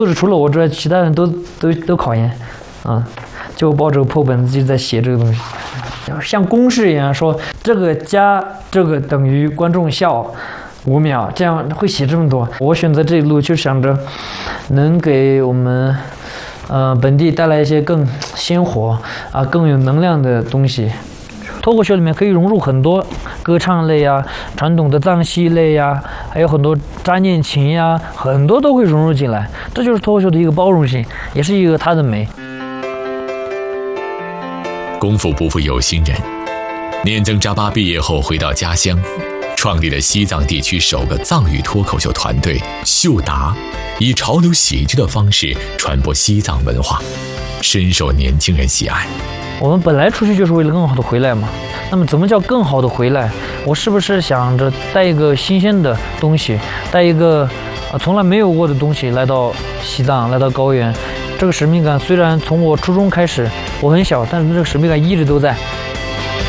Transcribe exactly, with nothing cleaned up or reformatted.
就是除了我之外，其他人都都都考研，啊，就抱着个破本子就在写这个东西，像公式一样说这个加这个等于观众笑五秒，这样会写这么多。我选择这一路就想着能给我们呃本地带来一些更鲜活啊、更有能量的东西。脱口秀里面可以融入很多歌唱类呀、传统的藏戏类呀，还有很多扎念琴呀，很多都会融入进来。这就是脱口秀的一个包容性，也是一个它的美。 功夫不负有心人，念曾扎巴毕业后回到家乡，创立了西藏地区首个藏语脱口秀团队秀达，以潮流喜剧的方式传播西藏文化，深受年轻人喜爱。 我们本来出去就是为了更好的回来嘛，那么怎么叫更好的回来？我是不是想着带一个新鲜的东西，带一个呃从来没有过的东西来到西藏，来到高原？这个使命感虽然从我初中开始我很小，但是这个使命感一直都在。